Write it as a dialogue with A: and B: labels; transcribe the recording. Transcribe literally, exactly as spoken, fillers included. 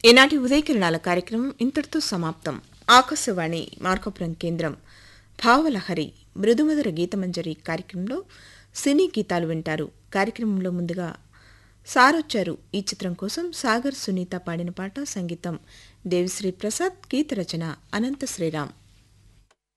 A: ఈనాటి ఉదయకిరణాల కార్యక్రమం ఇంతటితో సమాప్తం. ఆకాశవాణి మార్కాపురం కేంద్రం. భావలహరి మృదుమధుర గీతమంజరి కార్యక్రమంలో సినీ గీతాలు వింటారు. కార్యక్రమంలో ముందుగా సారొచ్చారు ఈ చిత్రం కోసం సాగర్ సునీత పాడిన పాట. సంగీతం దేవిశ్రీ ప్రసాద్. గీత రచన అనంత శ్రీరామ్.